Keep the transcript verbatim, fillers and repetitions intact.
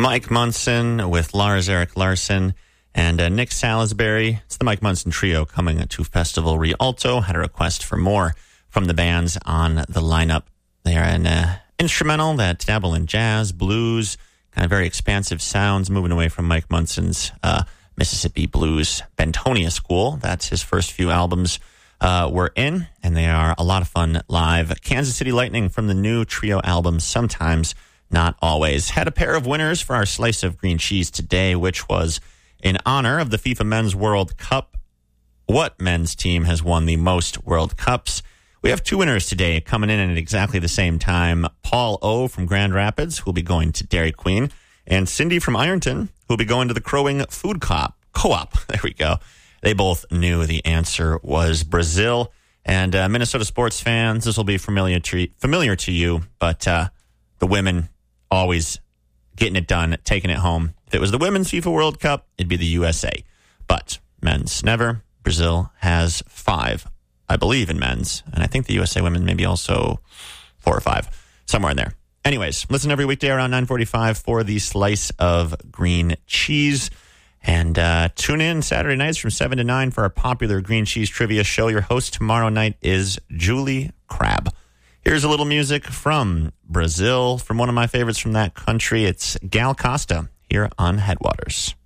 Mike Munson with Lars Erik Larson and uh, Nick Salisbury. It's the Mike Munson Trio coming to Festival Rialto. Had a request for more from the bands on the lineup. They are an uh, instrumental that dabble in jazz, blues, kind of very expansive sounds, moving away from Mike Munson's uh, Mississippi blues Bentonia School. That's his first few albums uh, were in, and they are a lot of fun live. Kansas City Lightning from the new trio album, Sometimes, Not Always. Had a pair of winners for our Slice of Green Cheese today, which was in honor of the FIFA Men's World Cup. What men's team has won the most World Cups? We have two winners today coming in at exactly the same time. Paul O. from Grand Rapids, who will be going to Dairy Queen, and Cindy from Ironton, who will be going to the Crow-Wing Food Co-op. Co-op. There we go. They both knew the answer was Brazil. And uh, Minnesota sports fans, this will be familiar to, familiar to you, but uh, the women always getting it done, taking it home. If it was the Women's FIFA World Cup, it'd be the U S A. But men's never. Brazil has five, I believe, in men's. And I think the U S A women maybe also four or five, somewhere in there. Anyways, listen every weekday around nine forty-five for the Slice of Green Cheese. And uh, tune in Saturday nights from seven to nine for our popular green cheese trivia show. Your host tomorrow night is Julie Crabb. Here's a little music from Brazil, from one of my favorites from that country. It's Gal Costa here on Headwaters.